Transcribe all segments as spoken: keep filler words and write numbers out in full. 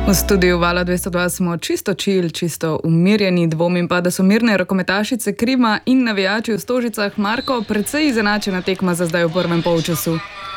V studiu Vala dvesto dva smo čisto čil, čisto umirjeni, dvomim pa, da so mirne rokometašice Krima in navijači v Stožicah. Marko, precej izenačena tekma za zdaj v prvem polčasu.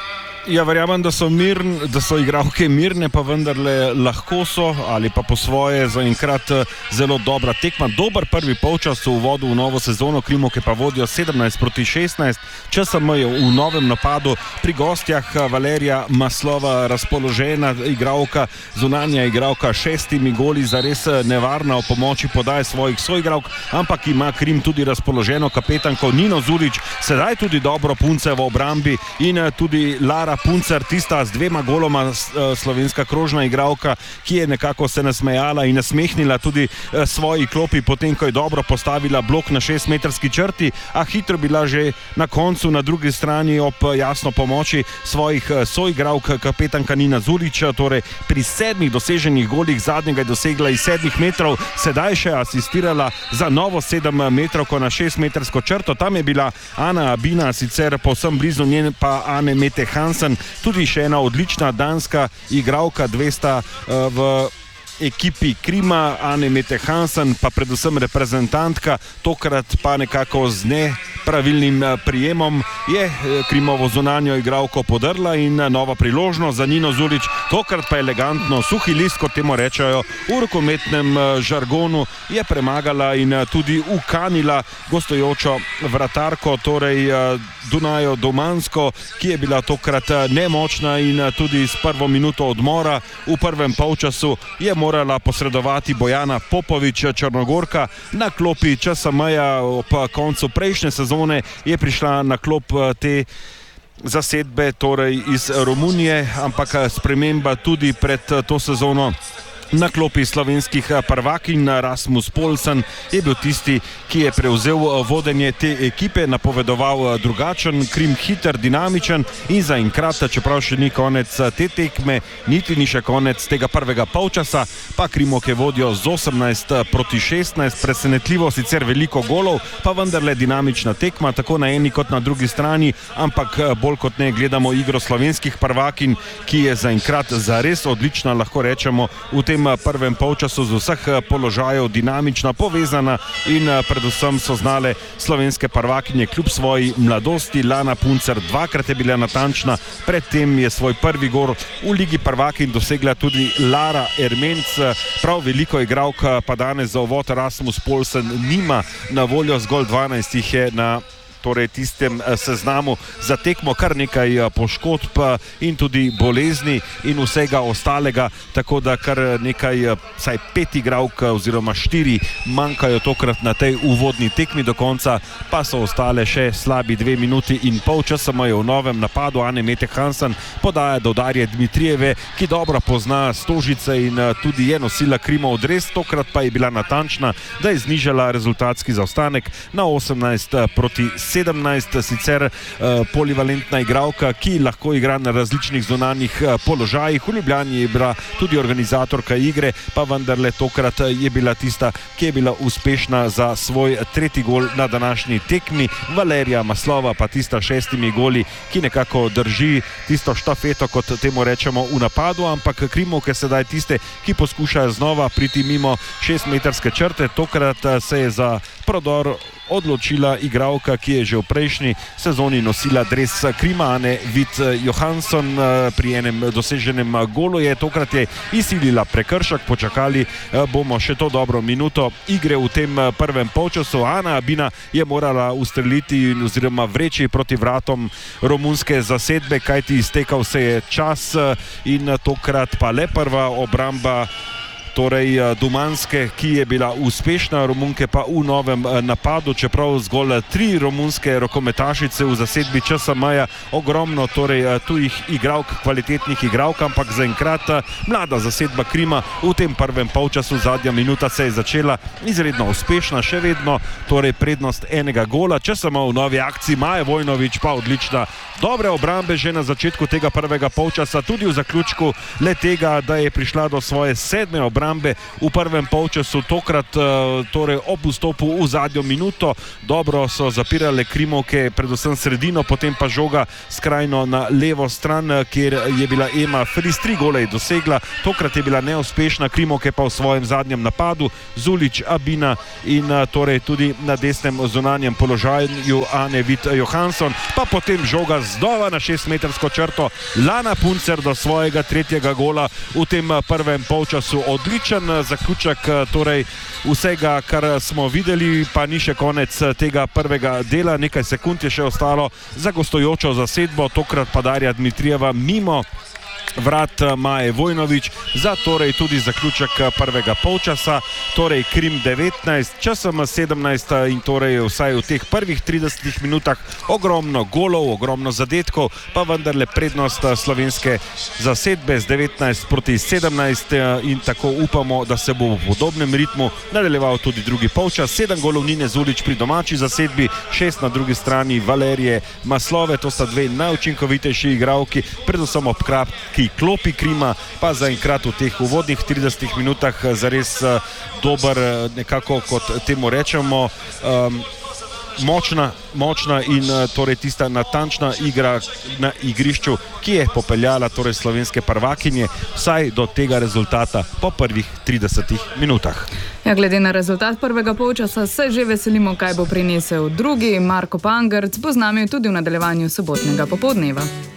Ja, verjamem, da so mirn, da so igralke mirne, pa vendarle lahko so ali pa po svoje zaenkrat zelo dobra tekma. Dober prvi polčas v uvodu v novo sezono, Krimovke pa vodijo sedemnajst proti šestnajst. Če sem v novem napadu pri gostjah Valerija Maslova razpoložena igralka, zunanja igralka šestimi goli, zares nevarna o pomoči podaje svojih soigralk, ampak ima Krim tudi razpoloženo kapetanko Nino Zulić, sedaj tudi dobro punce v obrambi in tudi Lara Puncer, tista z dvema goloma slovenska krožna igralka, ki je nekako se nasmejala in nasmehnila tudi svoji klopi, potem ko je dobro postavila blok na šestmetrski črti, a hitro bila že na koncu na drugi strani ob jasno pomoči svojih soigralk kapetanka Nina Zulić, torej pri sedmih doseženih golih, zadnjega je dosegla iz sedmih metrov, sedaj še asistirala za novo sedem metrovko na šestmetrsko črto. Tam je bila Ana Abina, sicer povsem blizu njen pa Ane Mette Hansen, tudi še ena odlična danska igralka, dvesta uh, v ekipi Krima, Ane Mette Hansen, pa predvsem reprezentantka, tokrat pa nekako z nepravilnim prijemom je Krimovo zunanjo igralko podrla in nova priložnost za Nino Zulić, tokrat pa elegantno, suhi list, kot temu rečejo v rokometnem žargonu, je premagala in tudi ukanila gostujočo vratarko, torej Dunajo Domansko, ki je bila tokrat nemočna in tudi s prvo minuto odmora v prvem polčasu je morala posredovati Bojana Popović, Črnogorka. Na klopi Č S M-ja ob koncu prejšnje sezone je prišla na klop te zasedbe, torej iz Romunije, ampak sprememba tudi pred to sezono. Na klopi slovenskih prvakinj Rasmus Poulsen je bil tisti, ki je prevzel vodenje te ekipe, napovedoval drugačen Krim, hiter, dinamičen in zaenkrat, čeprav še ni konec te tekme, niti ni še konec tega prvega polčasa, pa Krimovke vodijo z osemnajst proti šestnajst, presenetljivo sicer veliko golov, pa vendarle dinamična tekma, tako na eni kot na drugi strani, ampak bolj kot ne gledamo igro slovenskih prvakinj, ki je zaenkrat zares odlična, lahko rečemo, v tem prvem polčasu z vseh položajev dinamična, povezana in predvsem so znale slovenske prvakinje kljub svoji mladosti. Lana Puncer dvakrat je bila natančna, predtem je svoj prvi gol v Ligi prvakinj dosegla tudi Lara Ermenc. Prav veliko igralk pa danes za uvod Rasmus Poulsen nima na voljo, zgolj dvanajst jih je na torej tistem seznamu za tekmo, kar nekaj poškodb in tudi bolezni in vsega ostalega, tako da kar nekaj, saj pet igralk oziroma štiri manjkajo tokrat na tej uvodni tekmi, do konca pa so ostale še slabi dve minuti in pol. Če samo je v novem napadu Ane Mette Hansen podaja do Darje Dmitrijeve, ki dobro pozna Stožice in tudi je nosila Krimov dres, tokrat pa je bila natančna, da je znižala rezultatski zaostanek na osemnajst proti sedemnajst, sicer uh, polivalentna igralka, ki lahko igra na različnih zunanjih uh, položajih. V Ljubljani je bila tudi organizatorka igre, pa vendarle tokrat je bila tista, ki je bila uspešna za svoj tretji gol na današnji tekmi. Valerija Maslova pa tista šestimi goli, ki nekako drži tisto štafeto, kot temu rečemo, v napadu, ampak Krimovke sedaj tiste, ki poskušajo znova priti mimo šestmetrske črte. Tokrat uh, se je za prodor odločila igralka, ki je že v prejšnji sezoni nosila dres Krima, Ane Vit Johansson, pri enem doseženem golu je tokrat je izsilila prekršek, počakali bomo še to dobro minuto igre v tem prvem polčasu. Ana Abina je morala ustreliti oziroma vreči proti vratom romunske zasedbe, kajti iztekal se je čas in tokrat pa le prva obramba torej Domanske, ki je bila uspešna, Romunke pa v novem napadu, čeprav zgolj tri romunske rokometašice v zasedbi Č S M-ja, ogromno torej tujih igralk, kvalitetnih igralk, ampak zaenkrat mlada zasedba Krima v tem prvem polčasu, zadnja minuta se je začela izredno uspešna, še vedno torej prednost enega gola. Č S M v novi akciji, Maja Vojnović pa odlična, dobre obrambe že na začetku tega prvega polčasa, tudi v zaključku le tega, da je prišla do svoje sedme obrambe obrambe v prvem polčasu, tokrat torej ob vstopu v zadnjo minuto. Dobro so zapirale krimovke, predvsem sredino, potem pa žoga skrajno na levo stran, kjer je bila Ema Fris tri gole dosegla. Tokrat je bila neuspešna, krimovke pa v svojem zadnjem napadu, Zulić, Abina in torej tudi na desnem zunanjem položaju Ane Vit Johansson, pa potem žoga znova na šestmetrsko črto, Lana Puncer do svojega tretjega gola v tem prvem polčasu. Odličen zaključek torej vsega, kar smo videli, pa ni še konec tega prvega dela, nekaj sekund je še ostalo za gostujočo zasedbo, tokrat pa Darja Dmitrijeva mimo vrat Maje Vojnović za torej tudi zaključek prvega polčasa, torej Krim devetnajst, ČSM sedemnajst in torej vsaj v teh prvih tridesetih minutah ogromno golov, ogromno zadetkov, pa vendarle prednost slovenske zasedbe z devetnajst proti sedemnajst in tako upamo, da se bo v podobnem ritmu nadaljeval tudi drugi polčas. Sedem golov Nine Zulić pri domači zasedbi, šest na drugi strani Valerije Maslove, to sta dve najučinkovitejši igralki, predvsem ob kratki klopi Krima, pa zaenkrat v teh uvodnih tridesetih minutah zares dober, nekako kot temu rečemo, um, močna, močna in torej tista natančna igra na igrišču, ki je popeljala torej slovenske prvakinje vsaj do tega rezultata po prvih tridesetih minutah. Ja, glede na rezultat prvega polčasa se že veselimo, kaj bo prinesel drugi. Marko Pangerc bo z nami tudi v nadaljevanju sobotnega popoldneva.